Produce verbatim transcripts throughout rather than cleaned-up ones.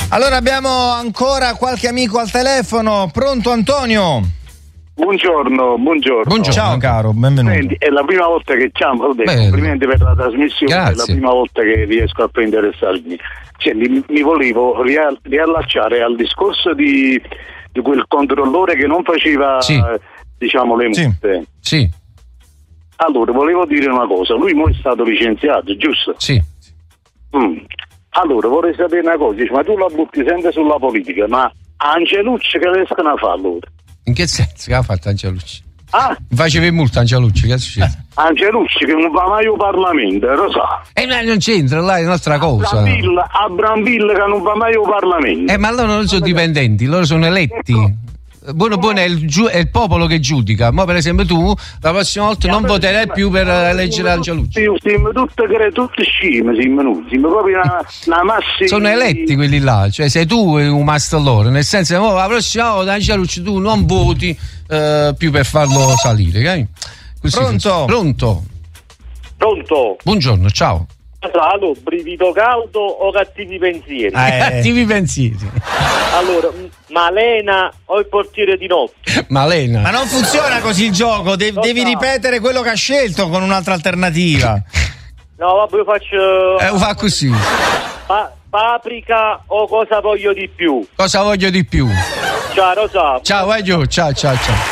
Allora abbiamo ancora qualche amico al telefono. Pronto Antonio? Buongiorno, buongiorno. Buongiorno. Ciao caro, benvenuto. Senti, è la prima volta che chiamo, complimenti per la trasmissione, Grazie. è la prima volta che riesco a prendere saldi. Cioè, mi, mi volevo ria- riallacciare al discorso di, di quel controllore che non faceva, Sì. eh, diciamo, le multe. Sì. Sì, Allora, volevo dire una cosa, lui mo è stato licenziato, giusto? sì. Mm. Allora, vorrei sapere una cosa, dice, ma tu la butti sempre sulla politica, ma Angelucci che riescono a fare allora? In che senso che ha fatto Angelucci? Ah, Facevi multa Angelucci, che è successo? Angelucci che non va mai al Parlamento, lo sa. Eh, ma non c'entra, là è un'altra cosa. Brambilla, a Brambilla che non va mai al Parlamento. Eh, ma loro non sono dipendenti, loro sono eletti. Buono buono è il, giu- è il popolo che giudica. Ma per esempio tu la prossima volta non voterai più per eleggere Angelucci. Siamo tutti tutti scemi, siamo siamo proprio una, una massa. Sono eletti quelli là, cioè sei tu un master loro, nel senso che oh, la prossima volta Angelucci tu non voti eh, più per farlo salire, okay? Così Pronto? funziona. Pronto? Pronto? Buongiorno, ciao. Allora, brivido caldo o cattivi pensieri? Eh. Cattivi pensieri. Allora, m- Malena o il portiere di notte? Malena. Ma non funziona così il gioco, de- Lo devi so. ripetere quello che ha scelto con un'altra alternativa. No, vabbè, io faccio Eh, fa così. pa- paprika o cosa voglio di più? Cosa voglio di più? Ciao, Rosa. Ciao, vai giù, ciao, ciao, ciao.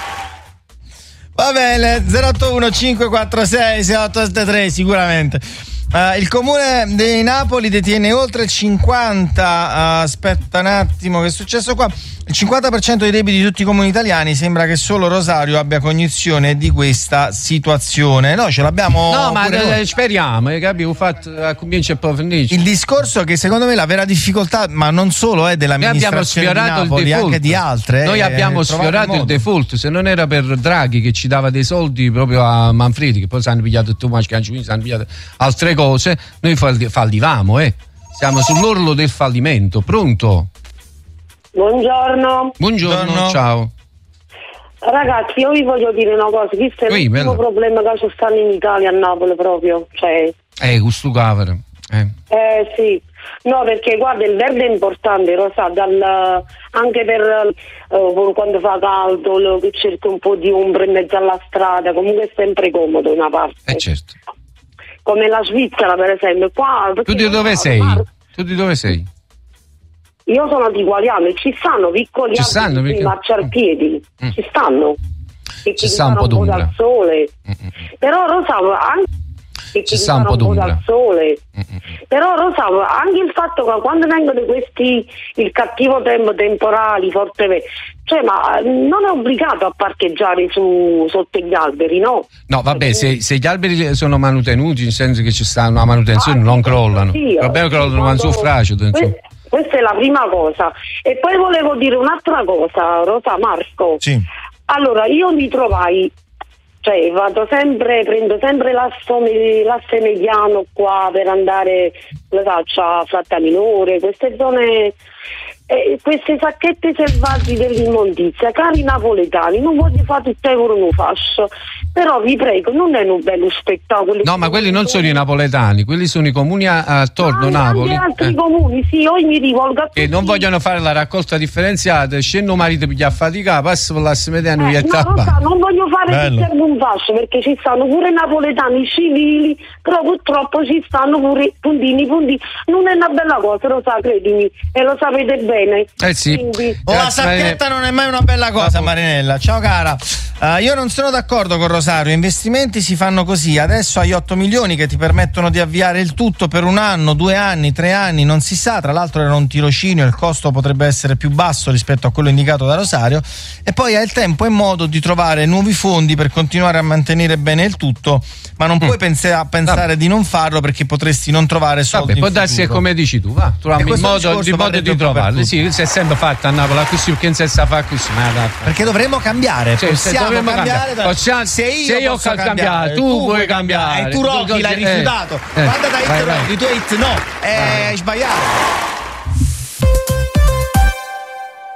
Va bene, zero otto uno cinque quattro sei sei otto sette tre sicuramente. Uh, il comune di Napoli detiene oltre il cinquanta, uh, aspetta un attimo, che è successo qua? Il cinquanta per cento dei debiti di tutti i comuni italiani. Sembra che solo Rosario abbia cognizione di questa situazione. No, ce l'abbiamo. No, ma pure noi. eh, speriamo, eh, che abbiamo fatto a comincia un po' finire. Il discorso è che secondo me la vera difficoltà, ma non solo è Noi abbiamo dell'amministrazione di sfiorato il Napoli, default. anche di altre. Noi eh, abbiamo trovare sfiorato il modo. default. Se non era per Draghi che ci dava dei soldi proprio a Manfredi, che poi si hanno pigliato Tommaso Canciuini, si hanno pigliato altre cose, noi falli- fallivamo, eh. Siamo sull'orlo del fallimento. Pronto? Buongiorno. Buongiorno, Buongiorno. ciao. Ragazzi, io vi voglio dire una cosa, questo è Ui, il primo bella. problema che ci stanno in Italia, a Napoli proprio, cioè, Eh, questo cavolo. Eh. eh sì, no perché guarda il verde è importante, lo sa, dal, anche per eh, quando fa caldo, lo, che cerca un po' di ombra in mezzo alla strada, comunque è sempre comodo una parte. Eh certo. Come la Svizzera per esempio, qua... Tu di dove sei? Tu di dove sei? Io sono di Gualiano e ci stanno piccoli Ci stanno, abiti, perché- marciapiedi, Mm. ci stanno. E Ci che sta un stanno po' dal d'ombra. sole. Mm-mm. Però Rosario anche che Ci ci sta un stanno po' d'ombra. dal sole. Mm-mm. Però Rosario anche il fatto che quando vengono questi il cattivo tempo, temporali, forte ve- cioè ma eh, non è obbligato a parcheggiare su sotto gli alberi, no? No, vabbè, se, se gli alberi sono manutenuti, nel senso che ci sta una manutenzione, Ah, non sì, crollano. sì, Va bene, sì, crollano, ma non quando- su fracido, insomma. Que- Questa è la prima cosa. E poi volevo dire un'altra cosa, Rosa, Marco. Sì. Allora, io mi trovai, cioè vado sempre, prendo sempre l'asse, l'asse mediano qua per andare, lo so, a Fratta Minore, queste zone, eh, queste sacchette selvagge dell'immondizia, cari napoletani, non voglio fare tutte euro un fascio, però vi prego, non è un bello spettacolo. No, ma quelli non sono i napoletani, quelli sono i comuni a- attorno a Ah, Napoli. anche altri eh, comuni, sì, io mi rivolgo a tutti. che non vogliono fare la raccolta differenziata, scendo marito piglia a fatica, passa per l'asse mediano Eh, e ma tappa. Rosa, non voglio fare Bello. tutte un fascio perché ci stanno pure napoletani civili, però purtroppo ci stanno pure puntini puntini. Non è una bella cosa, lo sa, credimi, e lo sapete bene. Eh sì. Quindi, Oh, la Grazie, sacchetta non è mai una bella cosa, Marinella. Ciao cara. Uh, io non sono d'accordo con Rosario. Investimenti si fanno così. Adesso hai otto milioni che ti permettono di avviare il tutto per un anno, due anni, tre anni, non si sa. Tra l'altro era un tirocinio, il costo potrebbe essere più basso rispetto a quello indicato da Rosario. E poi hai il tempo e modo di trovare nuovi fondi per continuare a mantenere bene il tutto, ma non puoi pensa- pensare Vabbè. di non farlo perché potresti non trovare soldi. Vabbè, può in darsi che futuro. come dici tu, va, E troviamo il questo modo, discorso il modo varrebbe di un po' per trovarli. tutti. Sì, si è sempre fatta a Napoli, così perché non si sa fare così, ma da- Perché dovremmo cambiare, Sì, possiamo dovremmo cambiare. cambiare. Possiamo- se io, se io posso cal- cambiare, tu puoi cambiare. E tu Tu- Rocky tu- l'hai eh, rifiutato. eh, Guarda da hit vai, Rocky, vai. tu hit no, è sbagliato.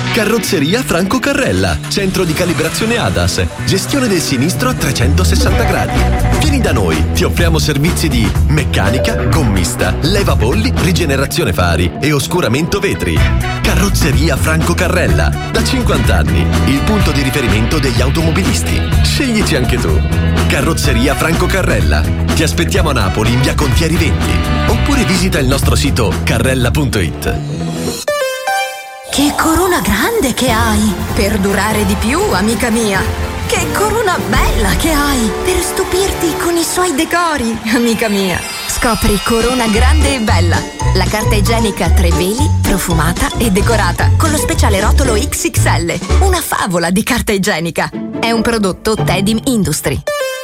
Carrozzeria Franco Carrella, centro di calibrazione A D A S, gestione del sinistro a trecentosessanta gradi. Vieni da noi, ti offriamo servizi di meccanica, gommista, levabolli, rigenerazione fari e oscuramento vetri. Carrozzeria Franco Carrella, da cinquanta anni, il punto di riferimento degli automobilisti. Sceglici anche tu. Carrozzeria Franco Carrella. Ti aspettiamo a Napoli in via Contieri venti oppure visita il nostro sito carrella punto it. Che corona grande che hai! Per durare di più, amica mia! Che corona bella che hai! Per stupirti con i suoi decori, amica mia! Scopri Corona Grande e Bella, la carta igienica a tre veli, profumata e decorata, con lo speciale rotolo X X L. Una favola di carta igienica. È un prodotto Tedim Industry.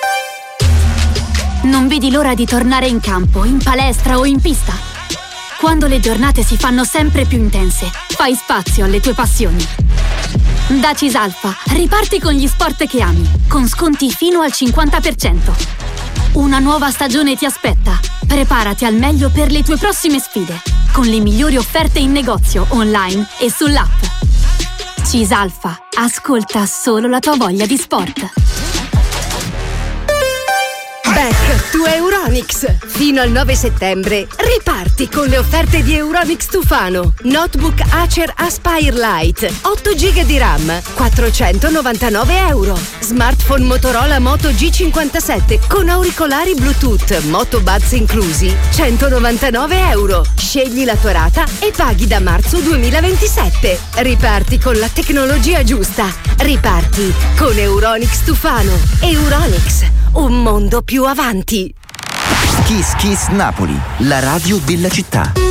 Non vedi l'ora di tornare in campo, in palestra o in pista? Quando le giornate si fanno sempre più intense, fai spazio alle tue passioni. Da Cisalfa, riparti con gli sport che ami, con sconti fino al cinquanta per cento. Una nuova stagione ti aspetta. Preparati al meglio per le tue prossime sfide, con le migliori offerte in negozio, online e sull'app. Cisalfa, ascolta solo la tua voglia di sport. Back to Euronics! Fino al nove settembre riparti con le offerte di Euronics Tufano. Notebook Acer Aspire Lite otto giga di RAM quattrocentonovantanove euro. Smartphone Motorola Moto G cinquantasette con auricolari Bluetooth Moto Buds inclusi centonovantanove euro. Scegli la tua rata e paghi da marzo duemilaventisette. Riparti con la tecnologia giusta. Riparti con Euronics Tufano. Euronics, un mondo più avanti. Kiss Kiss Napoli, la radio della città.